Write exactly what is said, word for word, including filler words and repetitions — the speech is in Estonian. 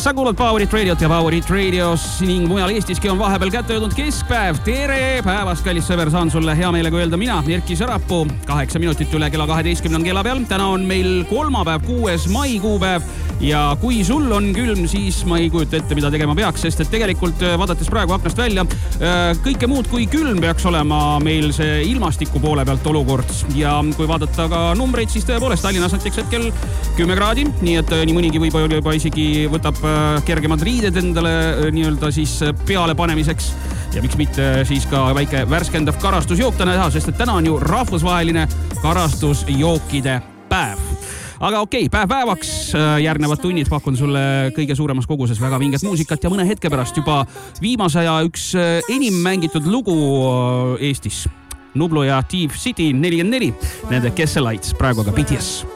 sa kuulad Powerit Radiot ja Powerit Radios ning mujal Eestiski on vahepeal kätte jõudnud keskpäev. Tere päevast, kallis sõber, saan sulle hea meelega öelda mina, Erki Sarapuu. Kaheksa minutit üle kella kaheteistkümne on kella peal. Täna on meil kolmapäev, kuues mai kuupäev ja kui sul on külm, siis ma ei kujuta ette, mida tegema peaks, sest et tegelikult vaadates praegu aknast välja, kõike muud kui külm peaks olema meil see ilmastiku poole pealt olukord. Ja kui vaadata ka numbreid, siis tõepoolest Tallinnas näiteks hetkel kümme kraadi, nii et nii mõnigi võib juba isegi võtab kergemad riided endale nii-öelda siis peale panemiseks ja miks mitte siis ka väike värskendav karastusjook täna teha, sest et täna on ju rahvusvaheline karastusjookide päev. Aga okei, päev päevaks järgnevad tunnid pakun sulle kõige suuremas koguses väga vinget muusikat ja mõne hetke pärast juba viimase aja üks enim mängitud lugu Eestis. Nublu ja Thief City nelikümmend neli, nende Kessel Lights, praegu aga B T S.